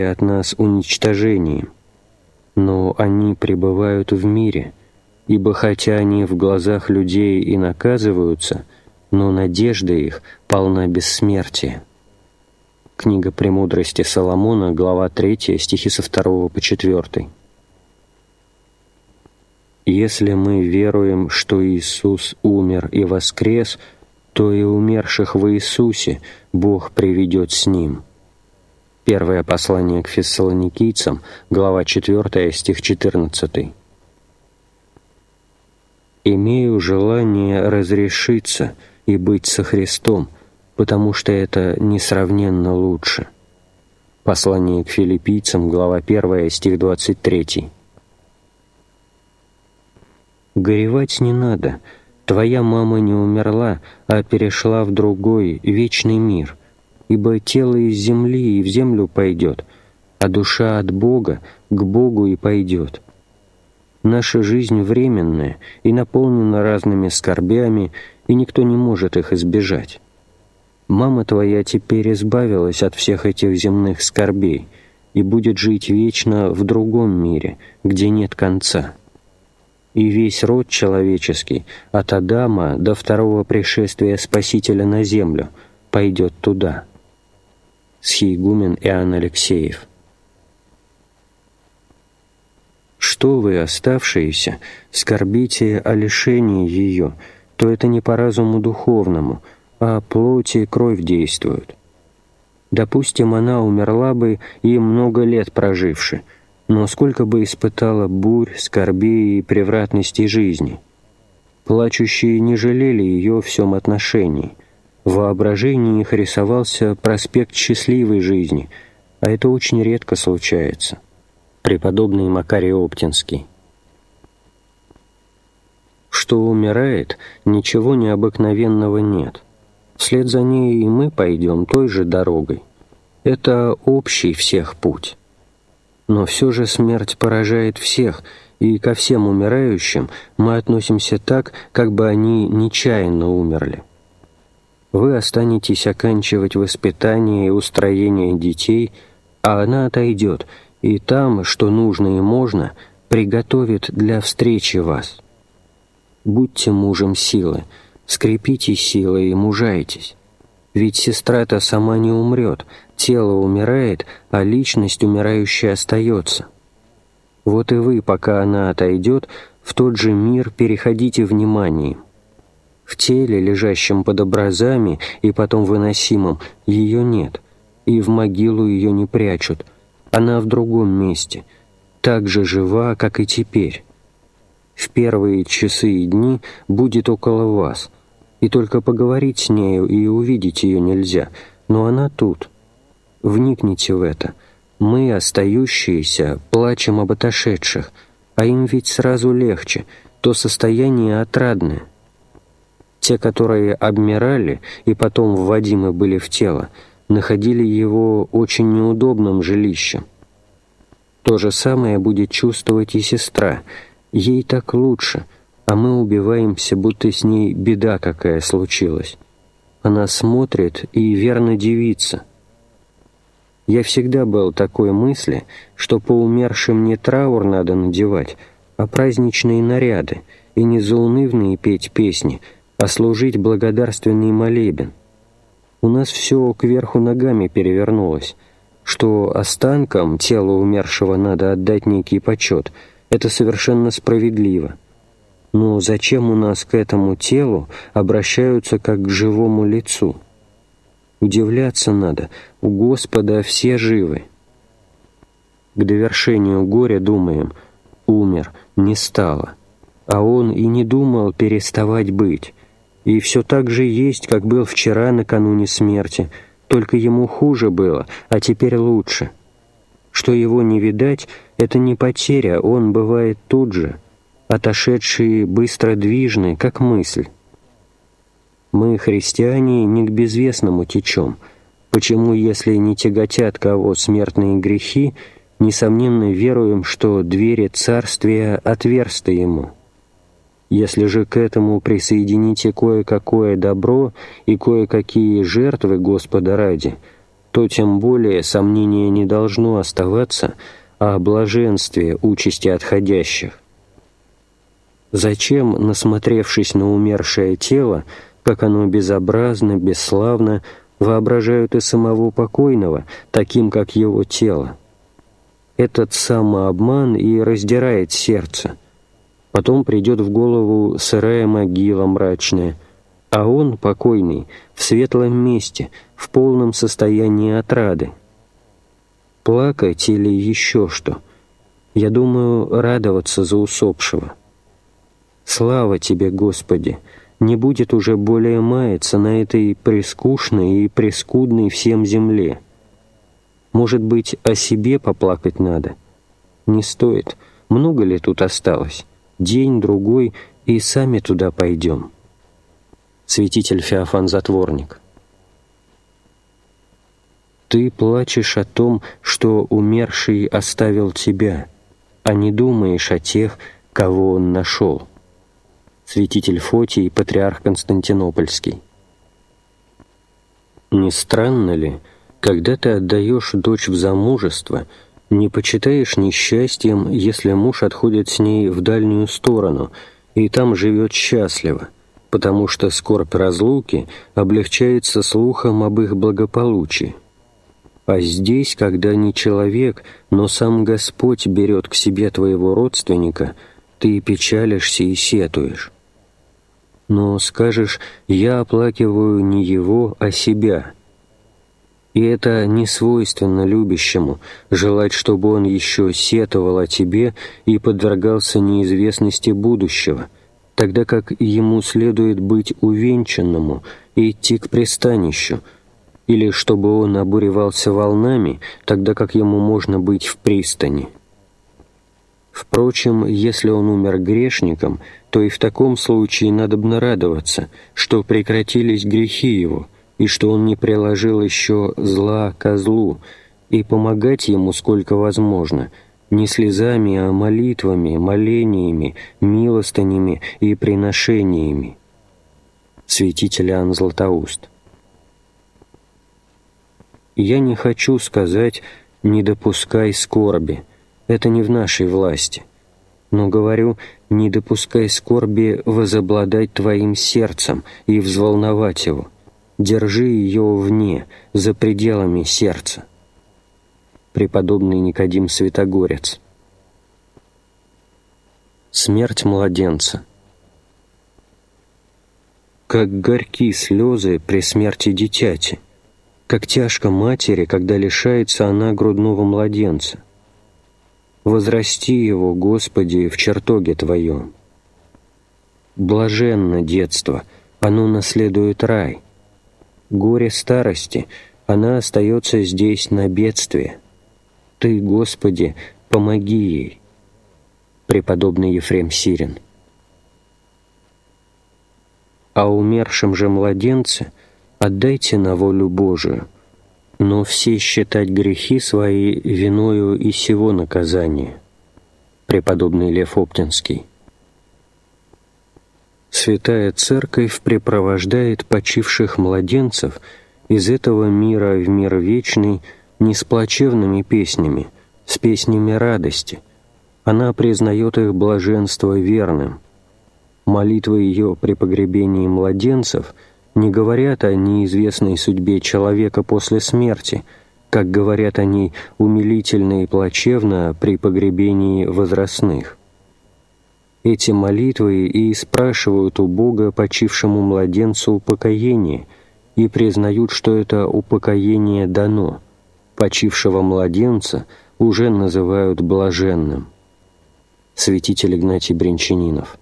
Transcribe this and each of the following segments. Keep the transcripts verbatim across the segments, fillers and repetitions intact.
от нас уничтожением, но они пребывают в мире, ибо хотя они в глазах людей и наказываются, но надежда их полна бессмертия». Книга «Премудрости Соломона», глава третья, стихи со второго по четвёртый. Если мы веруем, что Иисус умер и воскрес, то и умерших в Иисусе Бог приведет с Ним. Первое послание к Фессалоникийцам, глава четвёртая, стих четырнадцатый. «Имею желание разрешиться и быть со Христом, потому что это несравненно лучше». Послание к Филиппийцам, глава первая, стих двадцать третий. «Горевать не надо. Твоя мама не умерла, а перешла в другой, вечный мир, ибо тело из земли и в землю пойдет, а душа от Бога к Богу и пойдет. Наша жизнь временная и наполнена разными скорбями, и никто не может их избежать. Мама твоя теперь избавилась от всех этих земных скорбей и будет жить вечно в другом мире, где нет конца. И весь род человеческий, от Адама до второго пришествия Спасителя на землю, пойдет туда». Схиегумен Иоанн Алексеев. «Что вы, оставшиеся, скорбите о лишении ее, то это не по разуму духовному, а плоти и кровь действуют. Допустим, она умерла бы и много лет проживши, но сколько бы испытала бурь, скорбей и превратностей жизни. Плачущие не жалели ее в всем отношении. В воображении их рисовался проспект счастливой жизни, а это очень редко случается». Преподобный Макарий Оптинский. «Что умирает, ничего необыкновенного нет. Вслед за ней и мы пойдем той же дорогой. Это общий всех путь. Но все же смерть поражает всех, и ко всем умирающим мы относимся так, как бы они нечаянно умерли. Вы останетесь оканчивать воспитание и устроение детей, а она отойдет, и там, что нужно и можно, приготовит для встречи вас. Будьте мужем силы, скрепите силой и мужайтесь. Ведь сестра-то сама не умрет, тело умирает, а личность умирающая остается. Вот и вы, пока она отойдет, в тот же мир переходите вниманием. В теле, лежащем под образами и потом выносимом, ее нет, и в могилу ее не прячут. Она в другом месте, так же жива, как и теперь. В первые часы и дни будет около вас, и только поговорить с нею и увидеть ее нельзя, но она тут. Вникните в это. Мы, остающиеся, плачем об отошедших, а им ведь сразу легче, то состояние отрадное. Те, которые обмирали и потом вводимы были в тело, находили его очень неудобным жилищем. То же самое будет чувствовать и сестра. Ей так лучше, а мы убиваемся, будто с ней беда какая случилась. Она смотрит и верно дивится. Я всегда был такой мысли, что по умершим не траур надо надевать, а праздничные наряды, и не заунывные петь песни, а служить благодарственный молебен. У нас все кверху ногами перевернулось, что останкам тела умершего надо отдать некий почет. Это совершенно справедливо. Но зачем у нас к этому телу обращаются как к живому лицу? Удивляться надо, у Господа все живы. К довершению горя думаем: умер, не стало. А он и не думал переставать быть. И все так же есть, как был вчера накануне смерти, только ему хуже было, а теперь лучше. Что его не видать, это не потеря, он бывает тут же, отошедший быстродвижный, как мысль. Мы, христиане, не к безвестному течем. Почему, если не тяготят кого смертные грехи, несомненно веруем, что двери царствия отверсты ему? Если же к этому присоедините кое-какое добро и кое-какие жертвы Господа ради, то тем более сомнения не должно оставаться о блаженстве участи отходящих. Зачем, насмотревшись на умершее тело, как оно безобразно, бесславно, воображают и самого покойного, таким, как его тело? Этот самообман и раздирает сердце. Потом придет в голову сырая могила мрачная, а он, покойный, в светлом месте, в полном состоянии отрады. Плакать или еще что? Я думаю, радоваться за усопшего. Слава Тебе, Господи! Не будет уже более маяться на этой прескучной и прескудной всем земле. Может быть, о себе поплакать надо? Не стоит. Много ли тут осталось? День, другой, и сами туда пойдем. Святитель Феофан Затворник. Ты плачешь о том, что умерший оставил тебя, а не думаешь о тех, кого он нашел. Святитель Фотий, патриарх Константинопольский. Не странно ли, когда ты отдаешь дочь в замужество, не почитаешь несчастьем, если муж отходит с ней в дальнюю сторону и там живет счастливо, потому что скорбь разлуки облегчается слухом об их благополучии? А здесь, когда не человек, но сам Господь берет к себе твоего родственника, ты печалишься и сетуешь. Но скажешь: «Я оплакиваю не его, а себя». И это не свойственно любящему, желать, чтобы он еще сетовал о тебе и подвергался неизвестности будущего, тогда как ему следует быть увенчанному и идти к пристанищу, или чтобы он обуревался волнами, тогда как ему можно быть в пристани. Впрочем, если он умер грешником, то и в таком случае надобно радоваться, что прекратились грехи его, и что он не приложил еще зла ко злу, и помогать ему сколько возможно, не слезами, а молитвами, молениями, милостынями и приношениями. Святитель Иоанн Златоуст. Я не хочу сказать «не допускай скорби», это не в нашей власти, но говорю: не допускай скорби возобладать твоим сердцем и взволновать его, держи ее вне, за пределами сердца. Преподобный Никодим Святогорец. Смерть младенца. Как горьки слезы при смерти дитяти, как тяжко матери, когда лишается она грудного младенца. Возрасти его, Господи, в чертоге Твоем. Блаженно детство, оно наследует рай. Горе старости, она остается здесь на бедствие. Ты, Господи, помоги ей. Преподобный Ефрем Сирин. А умершим же младенце отдайте на волю Божию, но все считать грехи свои виною и сего наказания. Преподобный Лев Оптинский. Святая Церковь препровождает почивших младенцев из этого мира в мир вечный не с плачевными песнями, с песнями радости. Она признает их блаженство верным. Молитвы ее при погребении младенцев не говорят о неизвестной судьбе человека после смерти, как говорят о ней умилительно и плачевно при погребении возрастных. Эти молитвы и спрашивают у Бога почившему младенцу упокоение и признают, что это упокоение дано. Почившего младенца уже называют блаженным. Святитель Игнатий Бринчанинов.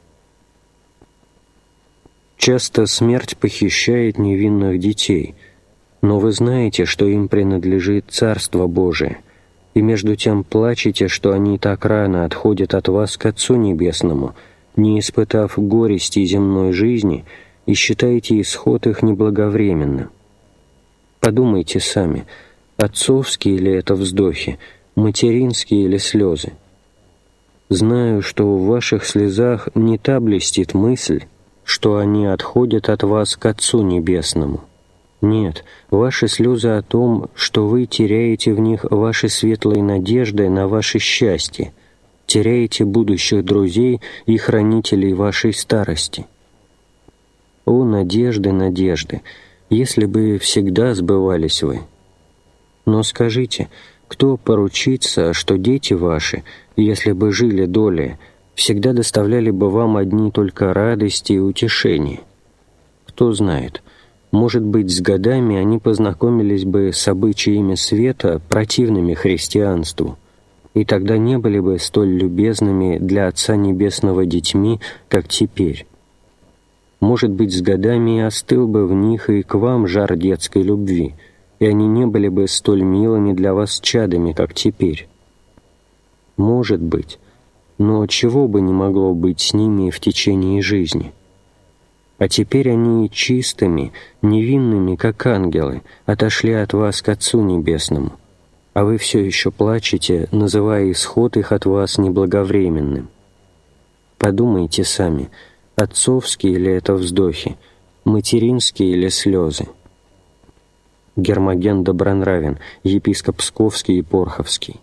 Часто смерть похищает невинных детей, но вы знаете, что им принадлежит Царство Божие, и между тем плачете, что они так рано отходят от вас к Отцу Небесному, не испытав горести земной жизни, и считаете исход их неблаговременным. Подумайте сами, отцовские ли это вздохи, материнские или слезы? Знаю, что в ваших слезах не та блестит мысль, что они отходят от вас к Отцу Небесному. Нет, ваши слезы о том, что вы теряете в них ваши светлые надежды на ваше счастье, теряете будущих друзей и хранителей вашей старости. О, надежды, надежды, если бы всегда сбывались вы! Но скажите, кто поручится, что дети ваши, если бы жили долее, всегда доставляли бы вам одни только радости и утешения? Кто знает, может быть, с годами они познакомились бы с обычаями света, противными христианству, и тогда не были бы столь любезными для Отца Небесного детьми, как теперь. Может быть, с годами и остыл бы в них и к вам жар детской любви, и они не были бы столь милыми для вас чадами, как теперь. Может быть, но чего бы не могло быть с ними в течение жизни? А теперь они чистыми, невинными, как ангелы, отошли от вас к Отцу Небесному, а вы все еще плачете, называя исход их от вас неблаговременным. Подумайте сами, отцовские ли это вздохи, материнские ли слезы? Гермоген Добронравин, епископ Псковский и Порховский.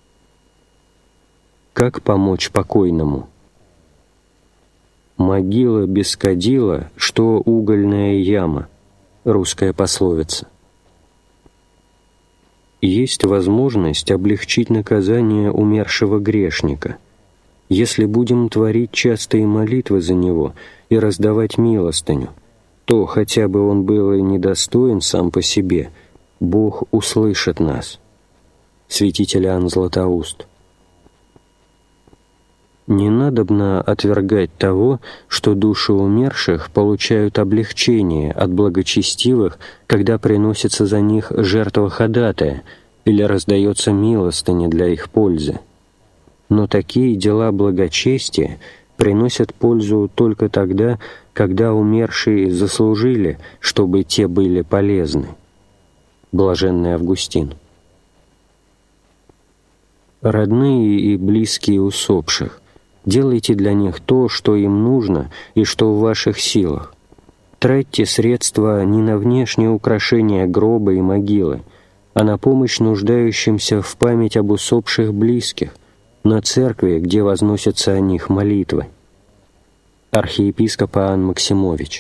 Как помочь покойному? «Могила без кадила, что угольная яма» — русская пословица. Есть возможность облегчить наказание умершего грешника, если будем творить частые молитвы за него и раздавать милостыню, то, хотя бы он был и недостоин сам по себе, Бог услышит нас. Святитель Иоанн Златоуст. Не надобно отвергать того, что души умерших получают облегчение от благочестивых, когда приносится за них жертва ходатая или раздается милостыня для их пользы. Но такие дела благочестия приносят пользу только тогда, когда умершие заслужили, чтобы те были полезны. Блаженный Августин. Родные и близкие усопших, делайте для них то, что им нужно и что в ваших силах. Тратьте средства не на внешнее украшение гроба и могилы, а на помощь нуждающимся в память об усопших близких, на церкви, где возносятся о них молитвы. Архиепископ Иоанн Максимович.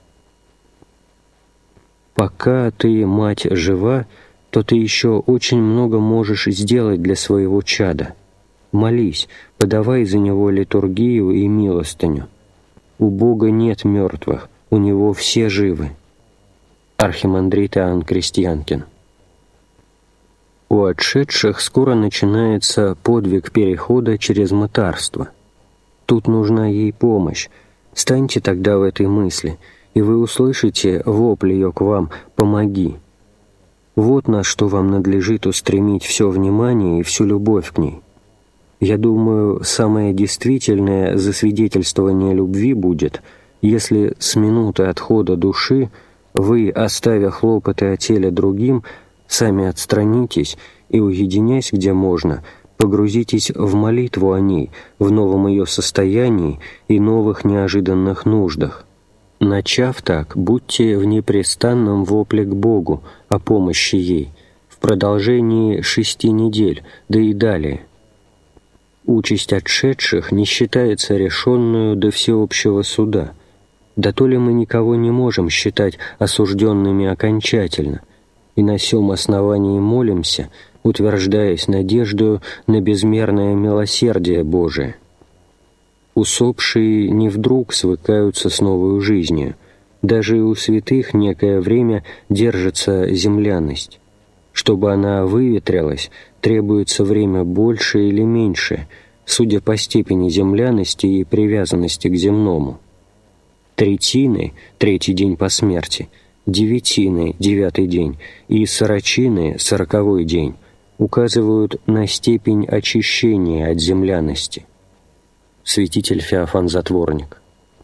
Пока ты, мать, жива, то ты еще очень много можешь сделать для своего чада. Молись, подавай за него литургию и милостыню. У Бога нет мертвых, у Него все живы. Архимандрит Иоанн Крестьянкин. У отшедших скоро начинается подвиг перехода через мытарство. Тут нужна ей помощь. Станьте тогда в этой мысли, и вы услышите вопль ее к вам «Помоги». Вот на что вам надлежит устремить все внимание и всю любовь к ней. Я думаю, самое действительное засвидетельствование любви будет, если с минуты отхода души вы, оставя хлопоты о теле другим, сами отстранитесь и, уединясь где можно, погрузитесь в молитву о ней, в новом ее состоянии и новых неожиданных нуждах. Начав так, будьте в непрестанном вопле к Богу о помощи ей в продолжении шести недель, да и далее. Участь отшедших не считается решенную до всеобщего суда. Да то ли мы никого не можем считать осужденными окончательно, и на сём основании молимся, утверждаясь надеждою на безмерное милосердие Божие. Усопшие не вдруг свыкаются с новою жизнью, даже и у святых некое время держится земляность. Чтобы она выветрилась, требуется время больше или меньше, судя по степени земляности и привязанности к земному. Третины – третий день по смерти, девятины – девятый день и сорочины – сороковой день указывают на степень очищения от земляности. Святитель Феофан Затворник.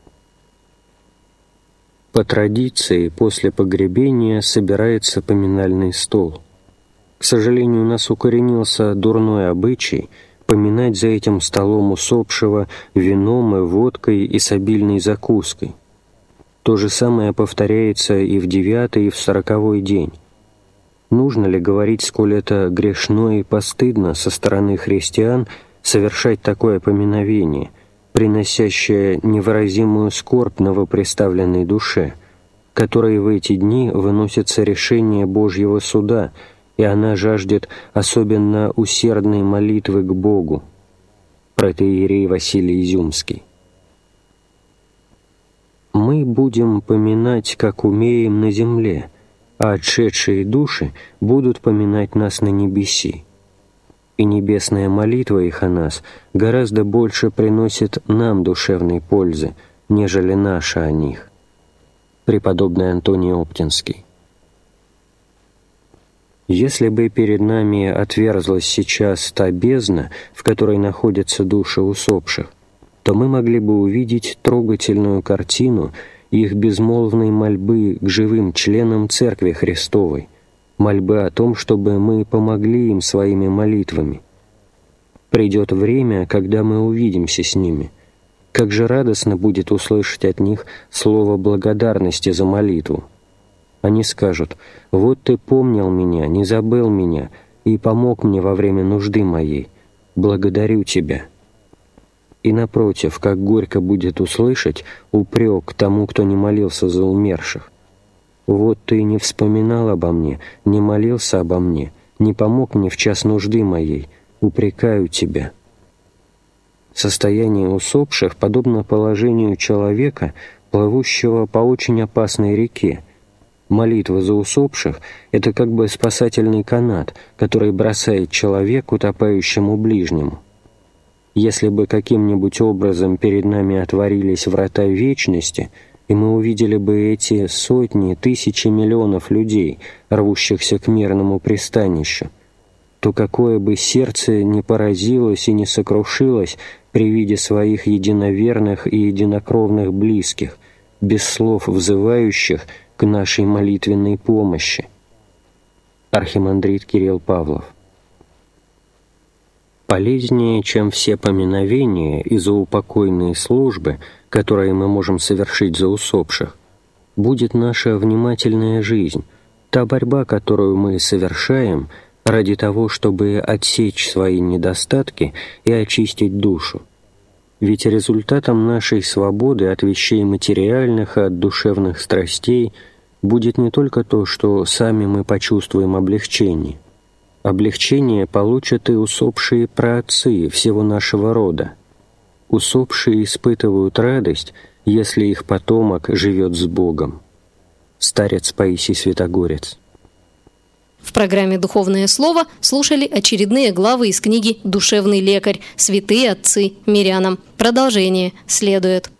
По традиции, после погребения собирается поминальный стол. К сожалению, у нас укоренился дурной обычай поминать за этим столом усопшего вином и водкой и с обильной закуской. То же самое повторяется и в девятый, и в сороковой день. Нужно ли говорить, сколь это грешно и постыдно со стороны христиан совершать такое поминовение, приносящее невыразимую скорбь новоприставленной душе, которой в эти дни выносится решение Божьего суда, и она жаждет особенно усердной молитвы к Богу. Протоиерей Василий Изюмский. Мы будем поминать, как умеем, на земле, а отшедшие души будут поминать нас на небеси. И небесная молитва их о нас гораздо больше приносит нам душевной пользы, нежели наша о них. Преподобный Антоний Оптинский. Если бы перед нами отверзлась сейчас та бездна, в которой находятся души усопших, то мы могли бы увидеть трогательную картину их безмолвной мольбы к живым членам Церкви Христовой, мольбы о том, чтобы мы помогли им своими молитвами. Придет время, когда мы увидимся с ними. Как же радостно будет услышать от них слово благодарности за молитву. Они скажут: «Вот ты помнил меня, не забыл меня и помог мне во время нужды моей. Благодарю тебя». И напротив, как горько будет услышать упрек тому, кто не молился за умерших. «Вот ты не вспоминал обо мне, не молился обо мне, не помог мне в час нужды моей. Упрекаю тебя». Состояние усопших подобно положению человека, плывущего по очень опасной реке. Молитва за усопших – это как бы спасательный канат, который бросает человек утопающему ближнему. Если бы каким-нибудь образом перед нами отворились врата вечности, и мы увидели бы эти сотни, тысячи миллионов людей, рвущихся к мирному пристанищу, то какое бы сердце не поразилось и не сокрушилось при виде своих единоверных и единокровных близких, без слов взывающих к нашей молитвенной помощи. Архимандрит Кирилл Павлов. Полезнее, чем все поминовения и заупокойные службы, которые мы можем совершить за усопших, будет наша внимательная жизнь, та борьба, которую мы совершаем ради того, чтобы отсечь свои недостатки и очистить душу. Ведь результатом нашей свободы от вещей материальных и от душевных страстей будет не только то, что сами мы почувствуем облегчение. Облегчение получат и усопшие праотцы всего нашего рода. Усопшие испытывают радость, если их потомок живет с Богом. Старец Паисий Святогорец. В программе «Духовное слово» слушали очередные главы из книги «Душевный лекарь. Святые отцы мирянам». Продолжение следует.